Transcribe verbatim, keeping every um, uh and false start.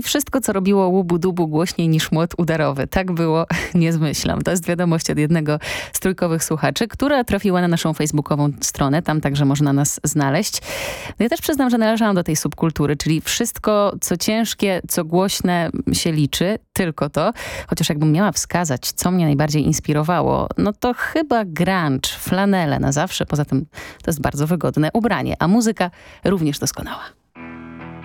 wszystko, co robiło łubu-dubu głośniej niż młot udarowy. Tak było, nie zmyślam. To jest wiadomość od jednego z trójkowych słuchaczy, która trafiła na naszą facebookową stronę. Tam także można nas znaleźć. No ja też przyznam, że należałam do tej subkultury, czyli wszystko, co ciężkie, co głośne się liczy, tylko to. Chociaż jakbym miała wskazać, co mnie najbardziej inspirowało, no to chyba grunge, flanele na zawsze. Poza tym to jest bardzo wygodne ubranie, a muzyka również doskonała.